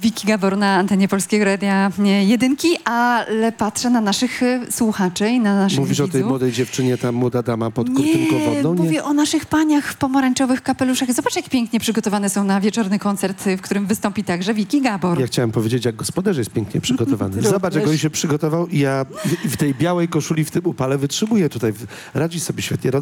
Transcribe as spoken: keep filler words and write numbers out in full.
Wiki Gabor na antenie Polskiego Radia Jedynki, ale patrzę na naszych e, słuchaczy i na naszych Mówisz widzów. o tej młodej dziewczynie, ta młoda dama pod kurtynką Nie, wodną? Nie, mówię o naszych paniach w pomarańczowych kapeluszach. Zobacz, jak pięknie przygotowane są na wieczorny koncert, w którym wystąpi także Wiki Gabor. Ja chciałem powiedzieć, jak gospodarz jest pięknie przygotowany. Również. Zobacz, jak on się przygotował i ja w tej białej koszuli w tym upale wytrzymuję tutaj. Radzi sobie świetnie.